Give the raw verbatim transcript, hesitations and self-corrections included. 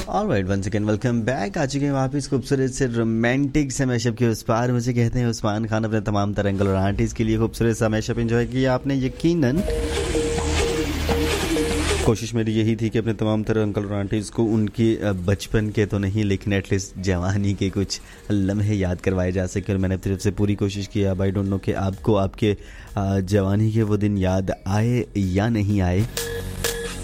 Alright, once again welcome back. आ चुके हैं वापस खूबसूरत से रोमांटिक से मैशअप के उस पार। मुझे कहते हैं उस्मान खान। अपने तमाम तरंगल और आर्टिस्ट के लिए खूबसूरत सा मैशअप एंजॉय किया आपने। यकीनन कोशिश मेरी यही थी कि अपने तमाम तरह अंकल और आंटीज़ को उनकी बचपन के तो नहीं लेकिन एटलीस्ट जवानी के कुछ लम्हे याद करवाए जा सके, और मैंने अपनी तरफ से पूरी कोशिश की। अब आई डोंट नो कि आपको आपके जवानी के वो दिन याद आए या नहीं आए,